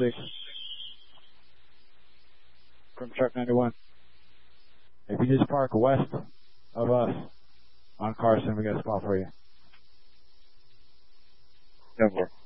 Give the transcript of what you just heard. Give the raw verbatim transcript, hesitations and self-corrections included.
six. From truck ninety-one. If you just park west of us on Carson, we got a spot for you. Denver.